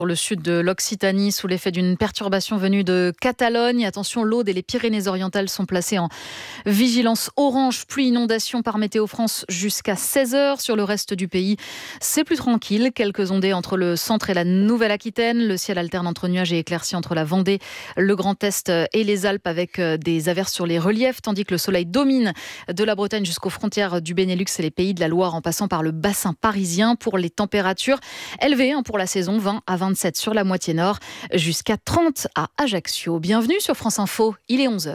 Pour le sud de l'Occitanie, sous l'effet d'une perturbation venue de Catalogne. Attention, l'Aude et les Pyrénées-Orientales sont placées en vigilance orange, pluie, inondation par Météo France jusqu'à 16h. Sur le reste du pays, c'est plus tranquille. Quelques ondées entre le centre et la Nouvelle-Aquitaine. Le ciel alterne entre nuages et éclaircies entre la Vendée, le Grand Est et les Alpes avec des averses sur les reliefs, tandis que le soleil domine de la Bretagne jusqu'aux frontières du Benelux et les pays de la Loire en passant par le bassin parisien. Pour les températures élevées pour la saison, 20 à 27 sur la moitié nord, jusqu'à 30 à Ajaccio. Bienvenue sur France Info, il est 11h.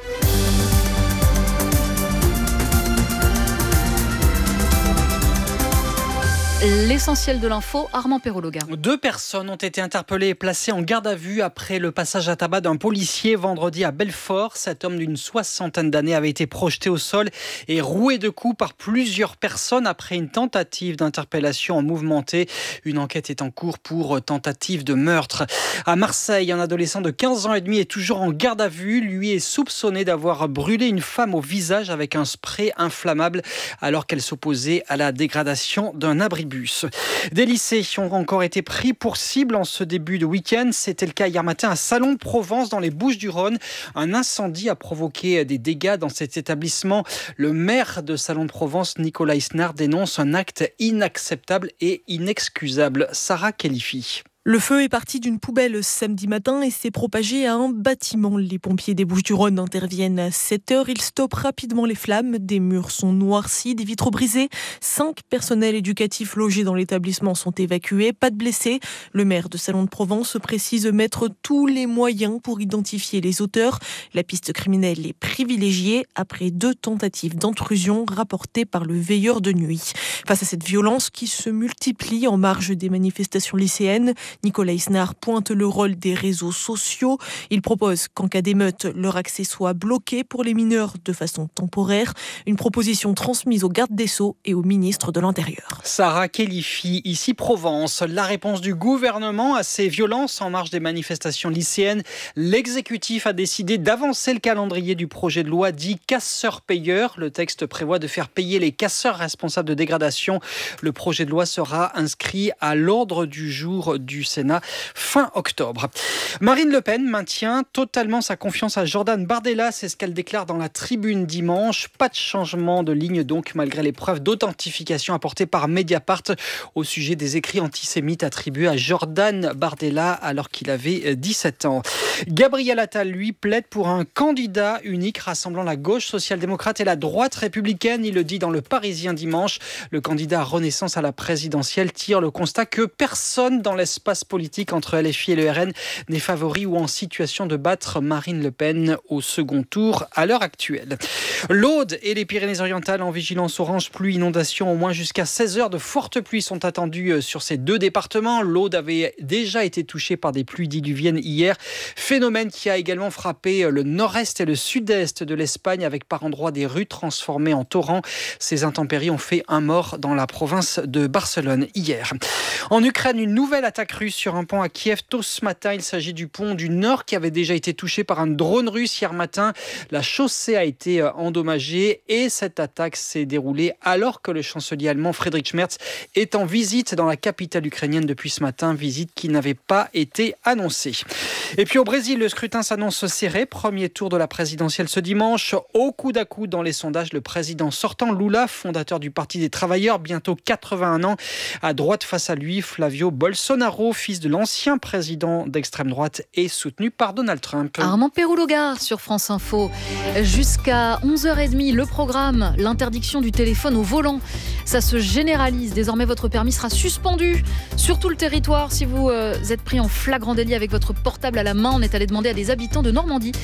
L'essentiel de l'info, Armand Perrologa. 2 personnes ont été interpellées et placées en garde à vue après le passage à tabac d'un policier vendredi à Belfort. Cet homme d'une 60aine d'années avait été projeté au sol et roué de coups par plusieurs personnes après une tentative d'interpellation mouvementée. Une enquête est en cours pour tentative de meurtre. À Marseille, un adolescent de 15 ans et demi est toujours en garde à vue. Lui est soupçonné d'avoir brûlé une femme au visage avec un spray inflammable alors qu'elle s'opposait à la dégradation d'un abribus. Des lycées ont encore été pris pour cible en ce début de week-end. C'était le cas hier matin à Salon-de-Provence dans les Bouches-du-Rhône. Un incendie a provoqué des dégâts dans cet établissement. Le maire de Salon-de-Provence, Nicolas Isnard, dénonce un acte inacceptable et inexcusable. Sarah Khelifi. Le feu est parti d'une poubelle samedi matin et s'est propagé à un bâtiment. Les pompiers des Bouches-du-Rhône interviennent à 7h. Ils stoppent rapidement les flammes. Des murs sont noircis, des vitres brisées. 5 personnels éducatifs logés dans l'établissement sont évacués. Pas de blessés. Le maire de Salon-de-Provence précise mettre tous les moyens pour identifier les auteurs. La piste criminelle est privilégiée après 2 tentatives d'intrusion rapportées par le veilleur de nuit. Face à cette violence qui se multiplie en marge des manifestations lycéennes, Nicolas Isnard pointe le rôle des réseaux sociaux. Il propose qu'en cas d'émeute, leur accès soit bloqué pour les mineurs de façon temporaire. Une proposition transmise au garde des Sceaux et au ministre de l'Intérieur. Sarah Khelifi, ici Provence. La réponse du gouvernement à ces violences en marge des manifestations lycéennes. L'exécutif a décidé d'avancer le calendrier du projet de loi dit casseurs-payeurs. Le texte prévoit de faire payer les casseurs responsables de dégradation. Le projet de loi sera inscrit à l'ordre du jour du Sénat fin octobre. Marine Le Pen maintient totalement sa confiance à Jordan Bardella, c'est ce qu'elle déclare dans la Tribune dimanche. Pas de changement de ligne donc malgré les preuves d'authentification apportées par Mediapart au sujet des écrits antisémites attribués à Jordan Bardella alors qu'il avait 17 ans. Gabriel Attal, lui, plaide pour un candidat unique rassemblant la gauche social-démocrate et la droite républicaine. Il le dit dans Le Parisien dimanche. Le candidat Renaissance à la présidentielle tire le constat que personne dans l'espace politique entre LFI et le RN n'est favori ou en situation de battre Marine Le Pen au second tour à l'heure actuelle. L'Aude et les Pyrénées-Orientales en vigilance orange, pluie, inondation, au moins jusqu'à 16h. De fortes pluies sont attendues sur ces 2 départements. L'Aude avait déjà été touchée par des pluies diluviennes hier. Phénomène qui a également frappé le nord-est et le sud-est de l'Espagne avec par endroits des rues transformées en torrents. Ces intempéries ont fait un mort dans la province de Barcelone hier. En Ukraine, une nouvelle attaque russe sur un pont à Kiev tôt ce matin. Il s'agit du pont du Nord qui avait déjà été touché par un drone russe hier matin. La chaussée a été endommagée et cette attaque s'est déroulée alors que le chancelier allemand Friedrich Merz est en visite dans la capitale ukrainienne depuis ce matin, visite qui n'avait pas été annoncée. Et puis au Brésil, le scrutin s'annonce serré. Premier tour de la présidentielle ce dimanche. Au coude à coude dans les sondages, le président sortant Lula, fondateur du Parti des Travailleurs, bientôt 81 ans. À droite face à lui, Flavio Bolsonaro, fils de l'ancien président d'extrême droite, est soutenu par Donald Trump. Armand Perrologa sur France Info. Jusqu'à 11h30, le programme, l'interdiction du téléphone au volant. Ça se généralise. Désormais, votre permis sera suspendu sur tout le territoire. Si vous êtes pris en flagrant délit avec votre portable à la main, on est allé demander à des habitants de Normandie,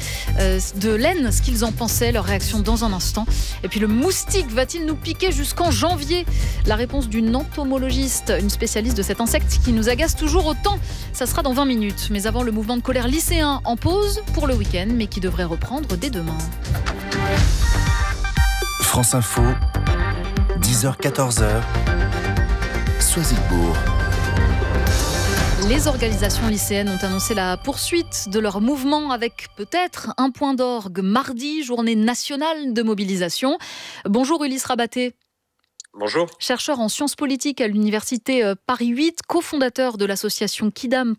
de l'Aisne, ce qu'ils en pensaient. Leur réaction dans un instant. Et puis, le moustique va-t-il nous piquer jusqu'en janvier ? La réponse d'une entomologiste, une spécialiste de cet insecte qui nous agace toujours autant. Ça sera dans 20 minutes. Mais avant, le mouvement de colère lycéen en pause pour le week-end, mais qui devrait reprendre dès demain. France Info, 10h-14h, Soisigbourg. Les organisations lycéennes ont annoncé la poursuite de leur mouvement avec peut-être un point d'orgue mardi, journée nationale de mobilisation. Bonjour Ulysse Rabaté. Bonjour. Chercheur en sciences politiques à l'université Paris 8, cofondateur de l'association Kidam